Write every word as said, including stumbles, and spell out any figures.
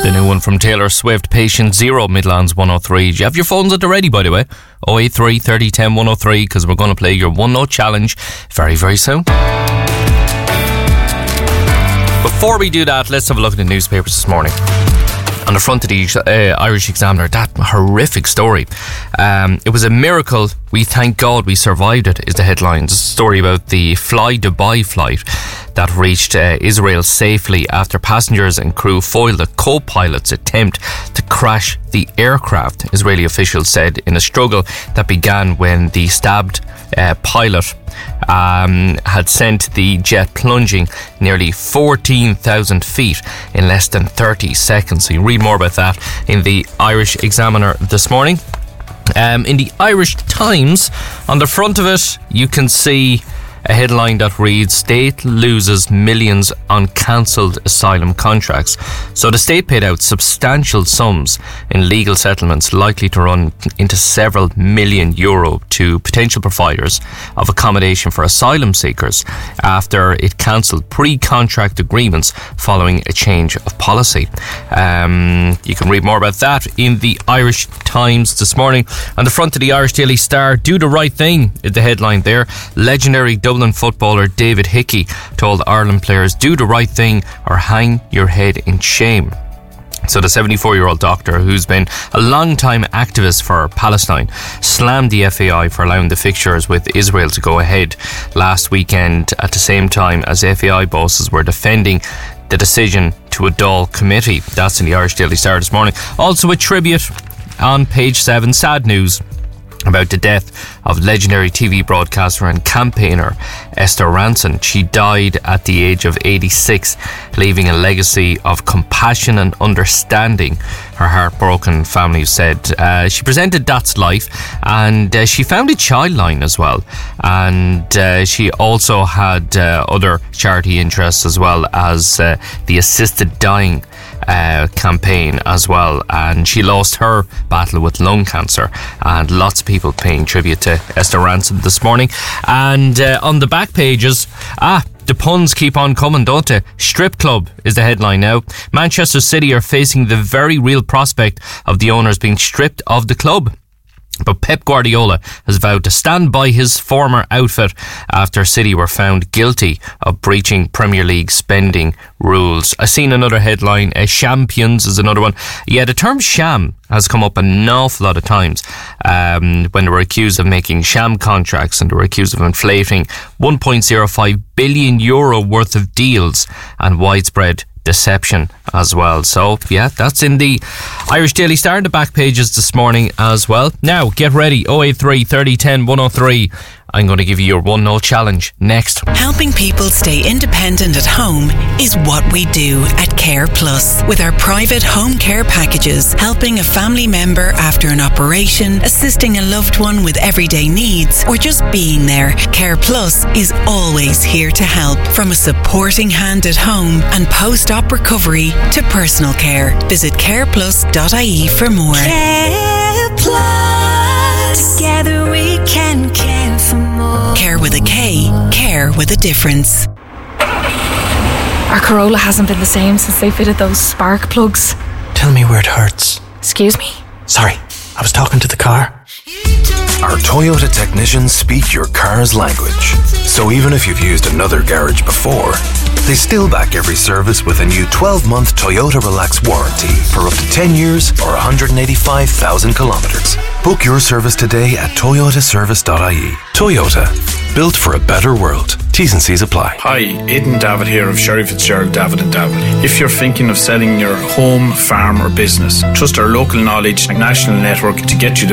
The new one from Taylor Swift, Patient Zero, Midlands one oh three. Do you have your phones at the ready, by the way? oh eight three, thirty, ten, one oh three, because we're going to play your one note challenge very, very soon. Before we do that, let's have a look at the newspapers this morning. On the front of the uh, Irish Examiner, that horrific story. Um, it was a miracle. We thank God we survived it, is the headline. It's a story about the Fly Dubai flight that reached uh, Israel safely after passengers and crew foiled a co-pilot's attempt to crash the aircraft, Israeli officials said, in a struggle that began when the stabbed uh, pilot um, had sent the jet plunging nearly fourteen thousand feet in less than thirty seconds. So you read more about that in the Irish Examiner this morning. Um, in the Irish Times, on the front of it, you can see a headline that reads, State loses millions on cancelled asylum contracts. So the state paid out substantial sums in legal settlements likely to run into several million euro to potential providers of accommodation for asylum seekers after it cancelled pre-contract agreements following a change of policy. Um, you can read more about that in the Irish Times this morning. On the front of the Irish Daily Star, Do the Right Thing is the headline there. Legendary Dublin footballer David Hickey told Ireland players, do the right thing or hang your head in shame. So the seventy-four-year-old doctor, who's been a long-time activist for Palestine, slammed the F A I for allowing the fixtures with Israel to go ahead last weekend at the same time as F A I bosses were defending the decision to a Dáil committee. That's in the Irish Daily Star this morning. Also a tribute on page seven, sad news about the death of legendary T V broadcaster and campaigner Esther Rantzen. She died at the age of eighty-six, leaving a legacy of compassion and understanding, her heartbroken family said. Uh, she presented That's Life, and uh, she founded Childline as well, and uh, she also had uh, other charity interests as well as uh, the Assisted Dying Uh, campaign as well, and she lost her battle with lung cancer, and lots of people paying tribute to Esther Rantzen this morning. And uh, on the back pages, ah the puns keep on coming, don't they? Strip club is the headline now. Manchester City are facing the very real prospect of the owners being stripped of the club. But Pep Guardiola has vowed to stand by his former outfit after City were found guilty of breaching Premier League spending rules. I've seen another headline, uh, Champions is another one. Yeah, the term sham has come up an awful lot of times um, when they were accused of making sham contracts, and they were accused of inflating one point oh five billion euro worth of deals and widespread deception as well. So yeah, that's in the Irish Daily Star in the back pages this morning as well. Now get ready, oh eight three, thirty, ten, one oh three. I'm going to give you your one note challenge next. Helping people stay independent at home is what we do at Care Plus. With our private home care packages, helping a family member after an operation, assisting a loved one with everyday needs, or just being there, Care Plus is always here to help. From a supporting hand at home and post-op recovery to personal care. Visit care plus dot I E for more. Care Plus. Together we can care for more. Care with a K. Care with a difference. Our Corolla hasn't been the same since they fitted those spark plugs. Tell me where it hurts. Excuse me? Sorry, I was talking to the car. Our Toyota technicians speak your car's language. So even if you've used another garage before, they still back every service with a new twelve-month Toyota Relax warranty for up to ten years or one hundred eighty-five thousand kilometres. Book your service today at toyota service dot I E. Toyota, built for a better world. T's and C's apply. Hi, Aidan David here of Sherry Fitzgerald David and David. If you're thinking of selling your home, farm or business, trust our local knowledge and national network to get you the